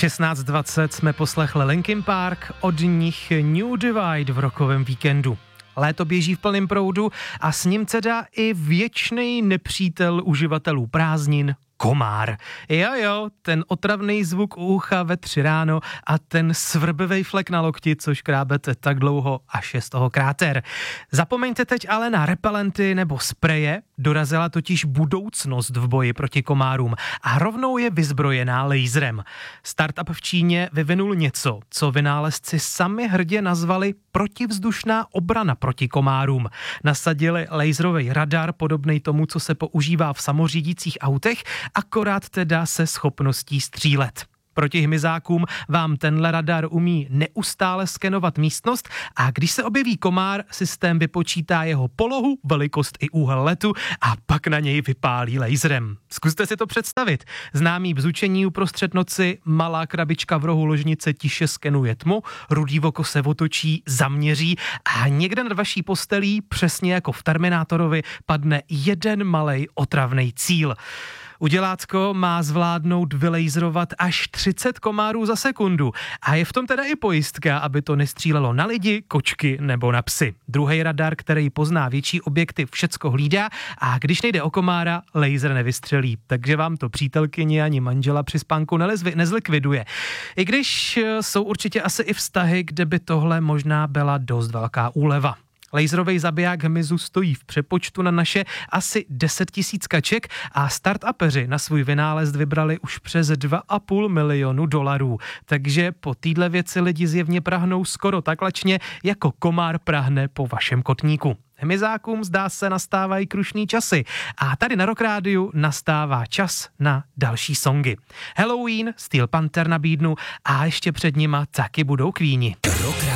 16:20 jsme poslechli Linkin Park, od nich New Divide v rockovém víkendu. Léto běží v plném proudu a s ním teda i věčný nepřítel uživatelů prázdnin, komár. Jo, ten otravný zvuk u ucha ve 3 ráno a ten svrbivej flek na lokti, co škrábete tak dlouho, až je z toho kráter. Zapomeňte teď ale na repelenty nebo spreje, dorazila totiž budoucnost v boji proti komárům a rovnou je vyzbrojená laserem. Startup v Číně vyvinul něco, co vynálezci sami hrdě nazvali protivzdušná obrana proti komárům. Nasadili laserový radar podobnej tomu, co se používá v samořídících autech, akorát teda se schopností střílet. Proti hmyzákům vám tenhle radar umí neustále skenovat místnost a když se objeví komár, systém vypočítá jeho polohu, velikost i úhel letu a pak na něj vypálí laserem. Zkuste si to představit. Známý bzučení uprostřed noci, malá krabička v rohu ložnice tiše skenuje tmu, rudý oko se otočí, zaměří a někde nad vaší postelí, přesně jako v Terminátorovi, padne jeden malej otravnej cíl. Udělátko má zvládnout vylejzrovat až 30 komárů za sekundu a je v tom teda i pojistka, aby to nestřílelo na lidi, kočky nebo na psy. Druhý radar, který pozná větší objekty, všecko hlídá a když nejde o komára, laser nevystřelí. Takže vám to přítelkyni ani manžela při spánku nezlikviduje. I když jsou určitě asi i vztahy, kde by tohle možná byla dost velká úleva. Laserový zabiják hmyzu stojí v přepočtu na naše asi 10 000 kaček a startupeři na svůj vynález vybrali už přes $2,5 milionu. Takže po téhle věci lidi zjevně prahnou skoro tak lačně, jako komár prahne po vašem kotníku. Hmyzákům zdá se nastávají krušný časy a tady na Rock Rádiu nastává čas na další songy. Halloween, Steel Panther nabídnu a ještě před nima taky budou Queeni.